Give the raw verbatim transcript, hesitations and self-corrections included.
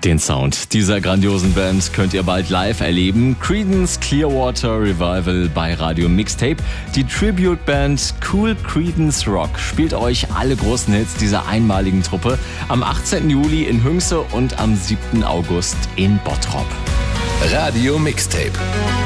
Den Sound dieser grandiosen Band könnt ihr bald live erleben. Creedence Clearwater Revival bei Radio Mixtape. Die Tribute-Band Cool Creedence Rock spielt euch alle großen Hits dieser einmaligen Truppe am achtzehnten Juli in Hünxe und am siebten August in Bottrop. Radio Mixtape.